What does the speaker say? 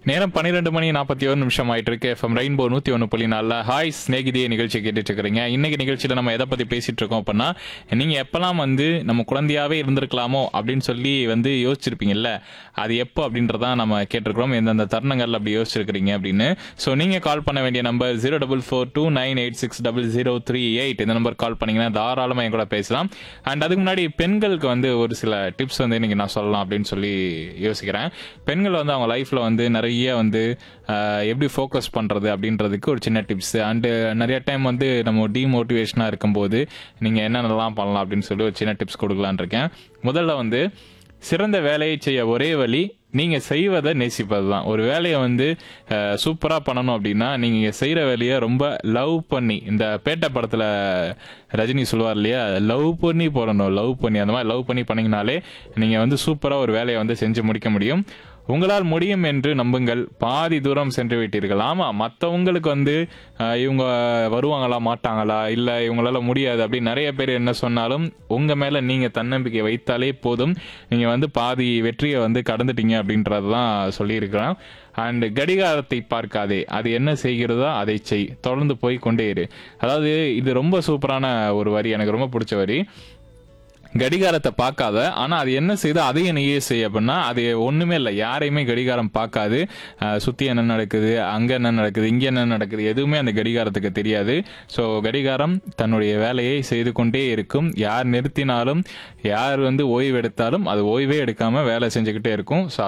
நேரம் 12 மணி 41 ஆயிட்டு இருக்கு. எஃப்எம் ரெயின்போ 101.4 ஹாய் ஸ்நேகிதியே நிகழ்ச்சி கேட்டுட்டு இருக்கிறீங்க. இன்னைக்கு நிகழ்ச்சியில நம்ம எதை பத்தி பேசிட்டு இருக்கோம் அப்படின்னா, நீங்க எப்பெல்லாம் நம்ம குழந்தையாவே இருந்திருக்கலாமோ அப்படின்னு சொல்லி யோசிச்சிருப்பீங்கல்ல, அது எப்போ அப்படின்றதான் நம்ம கேட்டிருக்கிறோம். எந்தெந்த தருணங்கள் அப்படி யோசிச்சிருக்கிறீங்க அப்படின்னு. ஸோ நீங்க கால் பண்ண வேண்டிய நம்பர் 04429860038. இந்த நம்பர் கால் பண்ணீங்கன்னா தாராளமா என் கூட பேசலாம். அண்ட் அதுக்கு முன்னாடி பெண்களுக்கு ஒரு சில டிப்ஸ் இன்னைக்கு நான் சொல்லலாம் அப்படின்னு சொல்லி யோசிக்கிறேன். பெண்கள் அவங்க லைஃப்ல நிறைய எப்படி ஃபோக்கஸ் பண்றது அப்படின்றதுக்கு ஒரு சின்ன டிப்ஸ். அண்டு நிறைய டைம் நம்ம டிமோட்டிவேஷனா இருக்கும்போது நீங்க என்னென்னலாம் பண்ணலாம் அப்படின்னு சொல்லி ஒரு சின்ன டிப்ஸ் கொடுக்கலான் இருக்கேன். முதல்ல சிறந்த வேலையை செய்ய ஒரே வழி நீங்க செய்வதை நேசிப்பது தான். ஒரு வேலையை சூப்பரா பண்ணணும் அப்படின்னா நீங்க செய்யற வேலையை ரொம்ப லவ் பண்ணி, இந்த பேட்ட படத்துல ரஜினி சொல்லுவார் இல்லையா, லவ் பண்ணி போடணும், லவ் பண்ணி, அந்த மாதிரி லவ் பண்ணி பண்ணீங்கனாலே நீங்க சூப்பரா ஒரு வேலையை செஞ்சு முடிக்க முடியும். உங்களால் முடியும் என்று நம்புங்கள், பாதி தூரம் சென்று விட்டீர்கள். ஆமா, மற்றவங்களுக்கு இவங்க வருவாங்களா மாட்டாங்களா, இல்ல இவங்களால முடியாது அப்படின்னு நிறைய பேர் என்ன சொன்னாலும் உங்க மேல நீங்க தன்னம்பிக்கை வைத்தாலே போதும். நீங்க பாதி வெற்றியை கடந்துட்டீங்க அப்படின்றதான் சொல்லியிருக்கிறேன். அண்ட் கடிகாரத்தை பார்க்காதே, அது என்ன செய்கிறதோ அதை செய், தொடர்ந்து போய் கொண்டே இரு. அதாவது இது ரொம்ப சூப்பரான ஒரு வரி, எனக்கு ரொம்ப பிடிச்ச வரி. கடிகாரத்தை பார்க்காத, ஆனா அது என்ன செய்யுது அதையும் நீயே செய்ய அப்படின்னா அது ஒண்ணுமே இல்லை. யாரையுமே கடிகாரம் பார்க்காது. சுத்தி என்ன நடக்குது, அங்க என்ன நடக்குது, இங்க என்ன நடக்குது, எதுவுமே அந்த கடிகாரத்துக்கு தெரியாது. ஸோ கடிகாரம் தன்னுடைய வேலையை செய்து கொண்டே இருக்கும். யார் நிறுத்தினாலும், யார் ஓய்வு எடுத்தாலும் அது ஓய்வே எடுக்காம வேலை செஞ்சுக்கிட்டே இருக்கும். ஸோ